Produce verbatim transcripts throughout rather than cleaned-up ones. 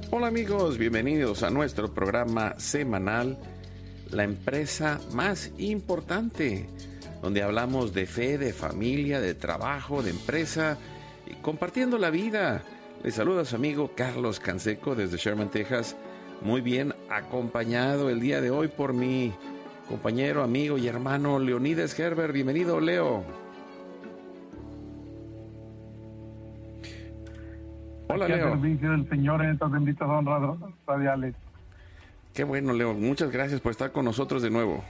Hola amigos, bienvenidos a nuestro programa semanal, La Empresa Más Importante, donde hablamos de fe, de familia, de trabajo, de empresa y compartiendo la vida. Les saluda a su amigo Carlos Canseco desde Sherman, Texas, muy bien acompañado el día de hoy por mi compañero, amigo y hermano Leonides Gerber. Bienvenido, Leo. Hola, Aquí Leo. al servicio del Señor en estas benditas honras radiales. Qué bueno, Leo. Muchas gracias por estar con nosotros de nuevo.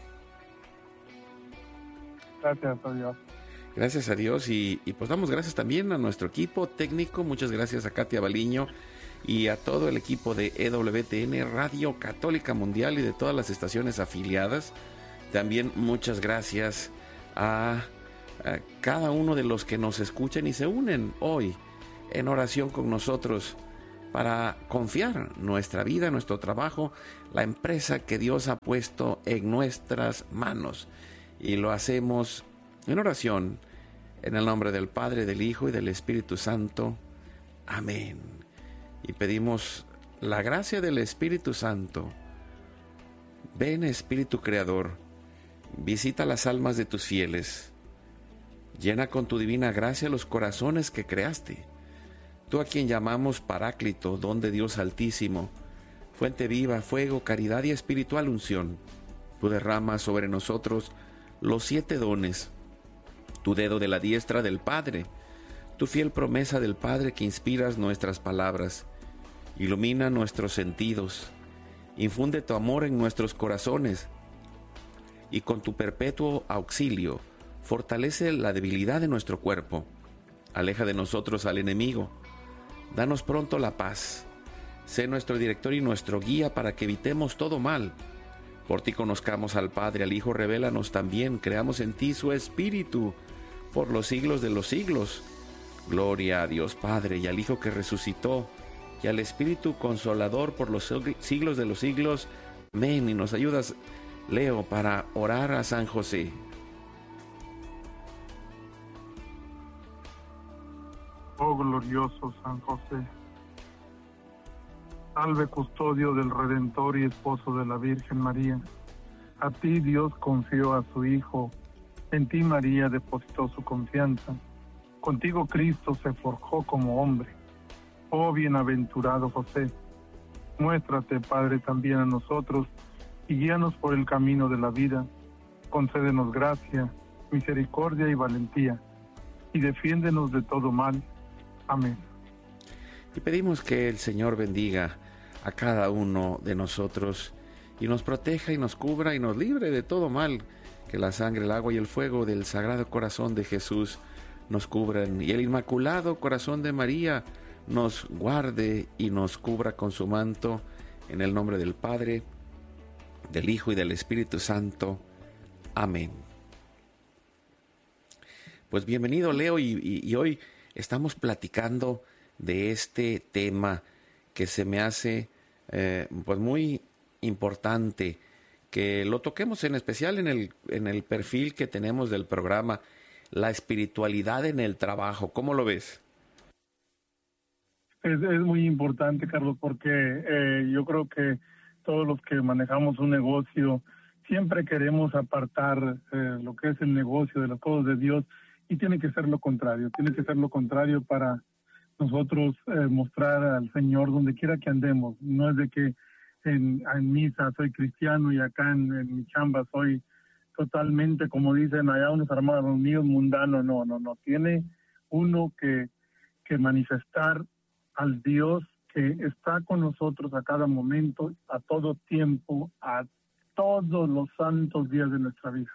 Gracias a Dios. Gracias a Dios y, y pues damos gracias también a nuestro equipo técnico. Muchas gracias a Katia Baliño y a todo el equipo de E W T N Radio Católica Mundial y de todas las estaciones afiliadas. También muchas gracias a, a cada uno de los que nos escuchan y se unen hoy en oración con nosotros para confiar nuestra vida, nuestro trabajo, la empresa que Dios ha puesto en nuestras manos. Y lo hacemos en oración, en el nombre del Padre, del Hijo y del Espíritu Santo. Amén. Y pedimos la gracia del Espíritu Santo. Ven, Espíritu Creador, visita las almas de tus fieles. Llena con tu divina gracia los corazones que creaste. Tú a quien llamamos Paráclito, don de Dios Altísimo, fuente viva, fuego, caridad y espiritual unción. Tú derramas sobre nosotros los siete dones, tu dedo de la diestra del Padre, tu fiel promesa del Padre que inspiras nuestras palabras, ilumina nuestros sentidos, infunde tu amor en nuestros corazones y con tu perpetuo auxilio fortalece la debilidad de nuestro cuerpo, aleja de nosotros al enemigo. Danos pronto la paz. Sé nuestro director y nuestro guía para que evitemos todo mal. Por ti conozcamos al Padre, al Hijo, revélanos también. Creamos en ti su Espíritu por los siglos de los siglos. Gloria a Dios Padre y al Hijo que resucitó y al Espíritu Consolador por los siglos de los siglos. Amén. Y nos ayudas, Leo, para orar a San José. Oh glorioso San José, salve custodio del Redentor y esposo de la Virgen María. A ti Dios confió a su Hijo, en ti María depositó su confianza. Contigo Cristo se forjó como hombre. Oh bienaventurado José, muéstrate Padre también a nosotros y guíanos por el camino de la vida. Concédenos gracia, misericordia y valentía, y defiéndenos de todo mal. Amén. Y pedimos que el Señor bendiga a cada uno de nosotros y nos proteja y nos cubra y nos libre de todo mal. Que la sangre, el agua y el fuego del Sagrado Corazón de Jesús nos cubran y el Inmaculado Corazón de María nos guarde y nos cubra con su manto, en el nombre del Padre, del Hijo y del Espíritu Santo. Amén. Pues bienvenido, Leo, y, y, y hoy estamos platicando de este tema que se me hace eh, pues muy importante que lo toquemos, en especial en el, en el perfil que tenemos del programa, la espiritualidad en el trabajo. ¿Cómo lo ves? Es, es muy importante, Carlos, porque eh, yo creo que todos los que manejamos un negocio siempre queremos apartar eh, lo que es el negocio de las cosas de Dios. Y tiene que ser lo contrario, tiene que ser lo contrario para nosotros eh, mostrar al Señor donde quiera que andemos. No es de que en, en misa soy cristiano y acá en, en mi chamba soy totalmente, como dicen allá unos hermanos reunidos, mundano. No, no, no. Tiene uno que, que manifestar al Dios que está con nosotros a cada momento, a todo tiempo, a todos los santos días de nuestra vida.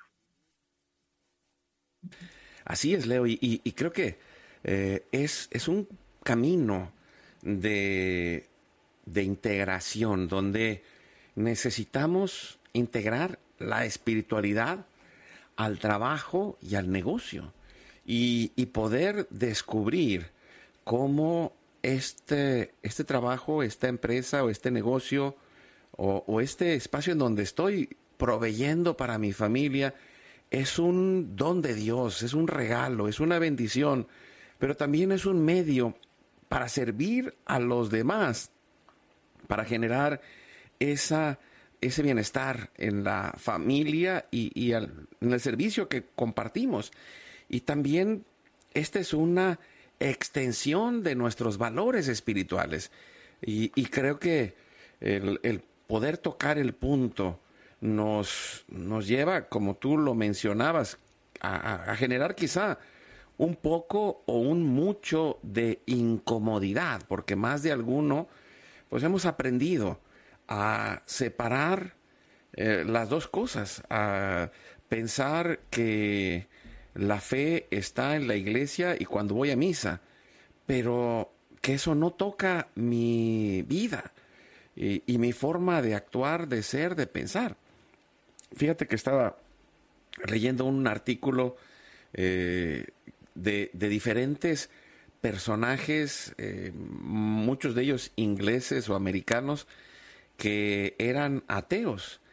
Así es, Leo, y, y, y creo que eh, es, es un camino de, de integración donde necesitamos integrar la espiritualidad al trabajo y al negocio y, y poder descubrir cómo este, este trabajo, esta empresa o este negocio o, o este espacio en donde estoy proveyendo para mi familia es un don de Dios, es un regalo, es una bendición, pero también es un medio para servir a los demás para generar esa, ese bienestar en la familia y, y al, en el servicio que compartimos. Y también esta es una extensión de nuestros valores espirituales. Y, y creo que el, el poder tocar el punto nos, nos lleva, como tú lo mencionabas, a, a generar quizá un poco o un mucho de incomodidad, porque más de alguno, pues hemos aprendido a separar eh, las dos cosas, a pensar que la fe está en la iglesia y cuando voy a misa, pero que eso no toca mi vida y, y mi forma de actuar, de ser, de pensar. Fíjate que estaba leyendo un artículo eh, de, de diferentes personajes, eh, muchos de ellos ingleses o americanos, que eran ateos